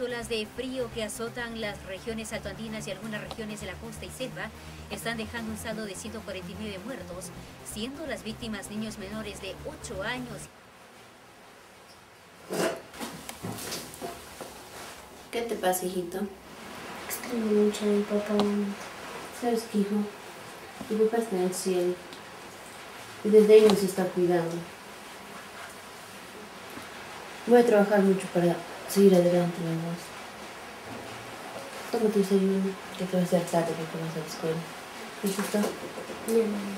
Las olas de frío que azotan las regiones altoandinas y algunas regiones de la costa y selva están dejando un saldo de 149 muertos, siendo las víctimas niños menores de 8 años. ¿Qué te pasa, hijito? Extraño mucho a mi papá. ¿Sabes qué, hijo? Tu papá está en el cielo. Y desde ahí nos está cuidando. Voy a trabajar mucho para seguir adelante, mi amor. Toma tu desayuno, que te va a hacer tarde porque vas a la escuela. ¿Hijito? Mi amor.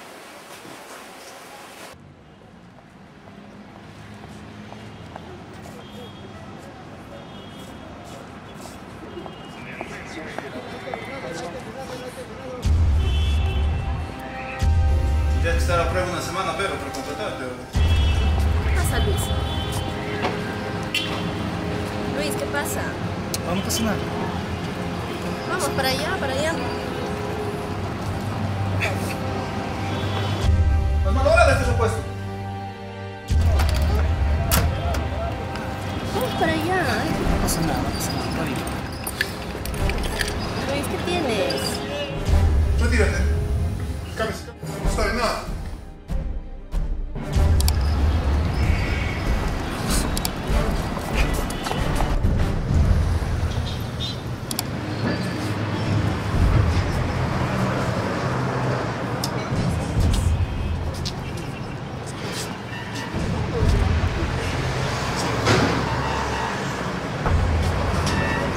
Tienes que estar a prueba una semana, pero para completarte. ¿Qué pasa, Luis? Luis, ¿qué pasa? No pasa nada. Vamos, para allá, para allá. Pues malora de este supuesto. Vamos para allá. No pasa nada, no pasa nada. Luis, ¿qué tienes? Retírate. Cámbiate.